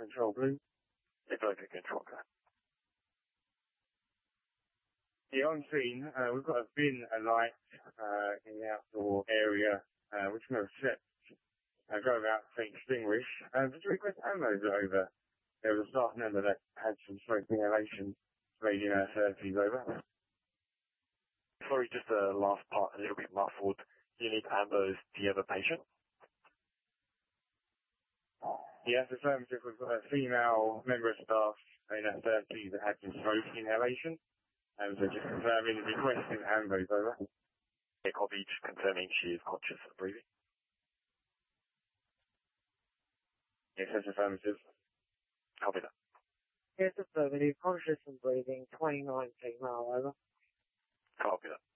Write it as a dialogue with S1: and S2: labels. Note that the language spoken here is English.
S1: Control Blue.
S2: Evoca Control Blue.
S1: Yeah, on scene, we've got a bin alight in the outdoor area, which we have set. Drove out to extinguish. Just request ammo over. There was a staff member that had some smoke inhalation, rating 30s over.
S2: Sorry, just the last part, a little bit muffled. You need ambos. Do you have a patient?
S1: Yes, affirmative. We've got a female member of staff in her 30s that had some smoke inhalation. And so just confirming the request in ambos over.
S2: Yeah, copy, just confirming she is conscious and breathing.
S1: Yes, that's affirmative.
S2: Copy that.
S3: Yes, affirmative. Conscious and breathing. 29 female over.
S2: Copy that.